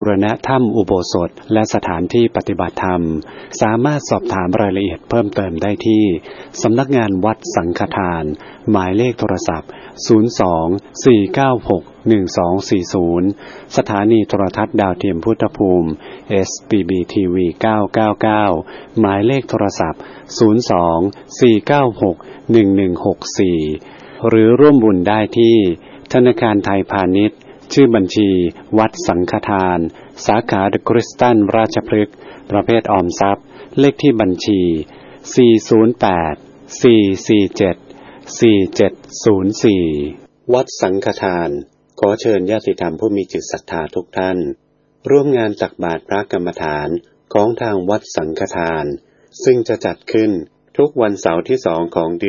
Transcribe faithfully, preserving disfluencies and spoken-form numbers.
บูรณะถ้ำอุโบสถและสถานที่ปฏิบัติธรรมสามารถสอบถามรายละเอียดเพิ่มเติมได้ที่สำนักงานวัดสังฆทานหมายเลขโทรศัพท์ศูนย์ สอง สี่ เก้า หก หนึ่ง สอง สี่ ศูนย์สถานีโทรทัศน์ดาวเทียมพุทธภูมิ เอส พี บี ที วี เก้า เก้า เก้าหมายเลขโทรศัพท์ศูนย์ สอง สี่ เก้า หก หนึ่ง หนึ่ง หก สี่หรือร่วมบุญได้ที่ธนาคารไทยพาณิชย์ชื่อบัญชีวัดสังฆทานสาขาเดอะคริสตัลราชพฤกษ์ประเภทออมทรัพย์เลขที่บัญชีสี่ ศูนย์ แปด สี่ สี่ เจ็ด สี่ เจ็ด ศูนย์ สี่วัดสังฆทานขอเชิญญาติธรรมผู้มีจิตศรัทธาทุกท่านร่วมงานตักบาตรพระกรรมฐานของทางวัดสังฆทานซึ่งจะจัดขึ้นทุกวันเสาร์ที่สองของเดือน